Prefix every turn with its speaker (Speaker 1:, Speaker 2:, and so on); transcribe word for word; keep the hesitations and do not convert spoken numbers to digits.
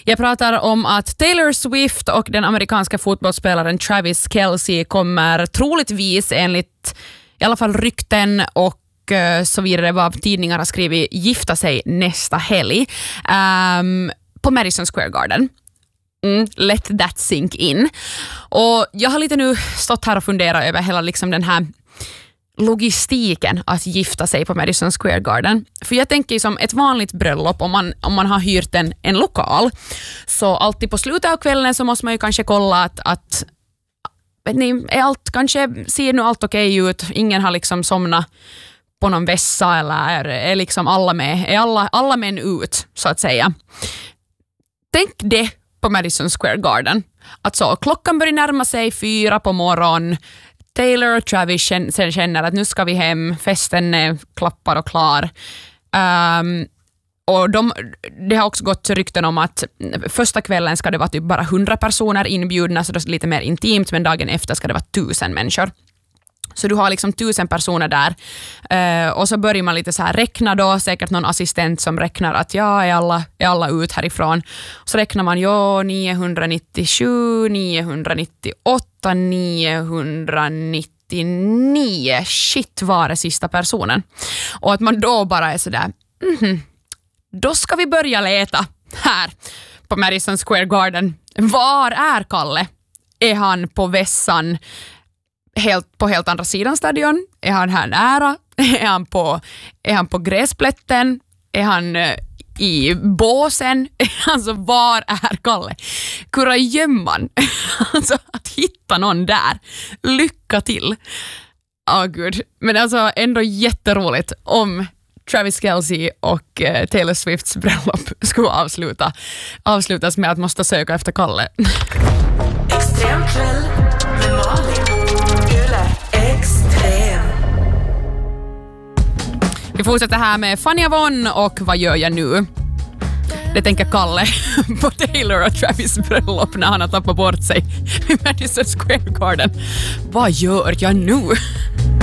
Speaker 1: Jag pratar om att Taylor Swift och den amerikanska fotbollsspelaren Travis Kelce kommer troligtvis enligt i alla fall rykten och så vidare vad tidningar har skrivit gifta sig nästa helg um, på Madison Square Garden. Mm, let that sink in. Och jag har lite nu stått här och funderat över hela liksom den här logistiken att gifta sig på Madison Square Garden. För jag tänker som ett vanligt bröllop om man, om man har hyrt en, en lokal, så alltid på slutet av kvällen så måste man ju kanske kolla att, att vet ni, är allt, kanske ser nu allt okej ut, ingen har liksom somnat på någon vässa eller är, är liksom alla med, är alla, alla män ut så att säga. Tänk det på Madison Square Garden. Alltså klockan börjar närma sig fyra på morgon. Taylor och Travis sen känner att nu ska vi hem, festen är klappar och klar. Um, och de, det har också gått rykten om att första kvällen ska det vara typ bara hundra personer inbjudna, så det är lite mer intimt, men dagen efter ska det vara tusen människor. Så du har liksom tusen personer där. Uh, och så börjar man lite så här räkna då, säkert någon assistent som räknar att ja, är alla, är alla ut härifrån. Så räknar man, ja, niohundranittiosju, niohundranittioåtta, niohundranittionio. Shit, var är sista personen? Och att man då bara är sådär, mhm, då ska vi börja leta här på Madison Square Garden. Var är Kalle? Är han på vässan? Helt, på helt andra sidan stadion? Är han här nära? Är han på, är han på gräsplätten? Är han uh, i båsen? Alltså, var är Kalle? Kurragömman. Alltså, att hitta någon där. Lycka till. Ja, oh, gud. Men alltså, ändå jätteroligt om Travis Kelce och uh, Taylor Swifts bröllop skulle avsluta, avslutas med att måste söka efter Kalle.
Speaker 2: Extremkväll med Malin. Extrem.
Speaker 1: Vi fortsätter här med Fanny Avon och Vad gör jag nu? Det tänker Kalle på Taylor och Travis bröllop när han har tappat bort sig i Madison Square Garden. Vad gör jag nu?